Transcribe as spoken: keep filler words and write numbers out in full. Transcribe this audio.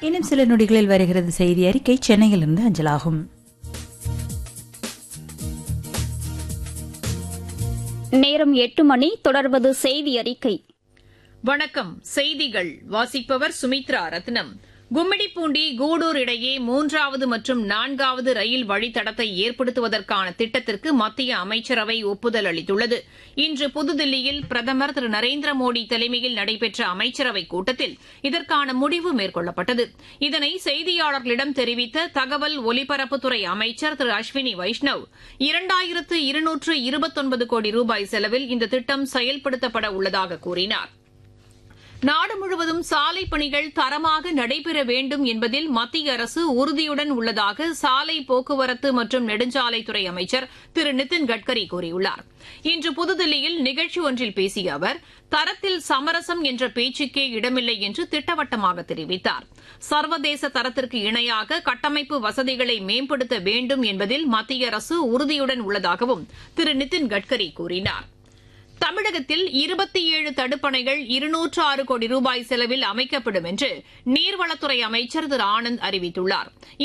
இன்னும் சில நொடிகளில் வருகிறது செய்தி அறிக்கை சென்னையிலிருந்து அஞ்சலாகும். நேரம் எட்டு மணி. தொடர்வது செய்தி அறிக்கை. வணக்கம். செய்திகள் வாசிப்பவர் சுமித்ரா ரத்னம். கும்மிடிப்பூண்டி கூடூர் இடையே மூன்றாவது மற்றும் நான்காவது ரயில் வழித்தடத்தை ஏற்படுத்துவதற்கான திட்டத்திற்கு மத்திய அமைச்சரவை ஒப்புதல் அளித்துள்ளது. இன்று புதுதில்லியில் பிரதமர் திரு நரேந்திர மோடி தலைமையில் நடைபெற்ற அமைச்சரவைக் கூட்டத்தில் இதற்கான முடிவு மேற்கொள்ளப்பட்டது. இதனை செய்தியாளர்களிடம் தெரிவித்த தகவல் ஒலிபரப்புத்துறை அமைச்சர் திரு அஸ்வினி வைஷ்ணவ், இரண்டாயிரத்து இருநூற்று இருபத்தொன்பது கோடி ரூபாய் செலவில் இந்த திட்டம் செயல்படுத்தப்பட உள்ளதாக கூறினார். நாடு முழுவதும் சாலை பணிகள் தரமாக நடைபெற வேண்டும் என்பதில் மத்திய அரசு உறுதியுடன் உள்ளதாக சாலை போக்குவரத்து மற்றும் நெடுஞ்சாலைத்துறை அமைச்சர் திரு நிதின் கட்கரி கூறியுள்ளார். இன்று புதுதில்லியில் நிகழ்ச்சி ஒன்றில் பேசிய அவர், தரத்தில் சமரசம் என்ற பேச்சுக்கே இடமில்லை என்று திட்டவட்டமாக தெரிவித்தார். சர்வதேச தரத்திற்கு இணையாக கட்டமைப்பு வசதிகளை மேம்படுத்த வேண்டும் என்பதில் மத்திய அரசு உறுதியுடன் உள்ளதாகவும் திரு நிதின் கட்கரி கூறினார். தமிழகத்தில் இருபத்தி ஏழு தடுப்பணைகள் இருநூற்று ஆறு கோடி ரூபாய் செலவில் அமைக்கப்படும் என்று நீர்வளத்துறை அமைச்சர் திரு ஆனந்த் அறிவித்துள்ளார்.